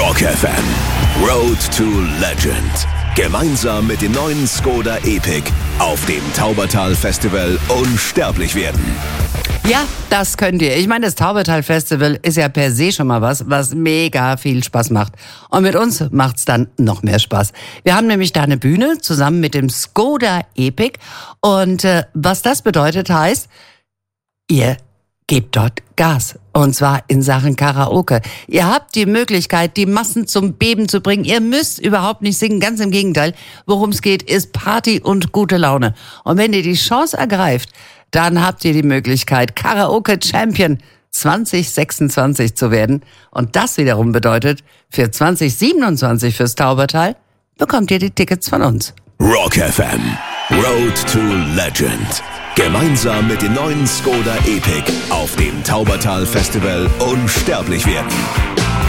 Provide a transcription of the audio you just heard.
Rock FM, Road to Legend. Gemeinsam mit dem neuen Skoda Epic auf dem Taubertal Festival unsterblich werden. Ja, das könnt ihr. Ich meine, das Taubertal Festival ist ja per se schon mal was mega viel Spaß macht. Und mit uns macht's dann noch mehr Spaß. Wir haben nämlich da eine Bühne zusammen mit dem Skoda Epic. Und was das bedeutet, heißt, ihr gebt dort Gas. Und zwar in Sachen Karaoke. Ihr habt die Möglichkeit, die Massen zum Beben zu bringen. Ihr müsst überhaupt nicht singen. Ganz im Gegenteil. Worum es geht, ist Party und gute Laune. Und wenn ihr die Chance ergreift, dann habt ihr die Möglichkeit, Karaoke Champion 2026 zu werden. Und das wiederum bedeutet, für 2027 fürs Taubertal bekommt ihr die Tickets von uns. Rock FM, Road to Legend. Gemeinsam mit dem neuen Skoda Epic auf dem Taubertal Festival unsterblich werden.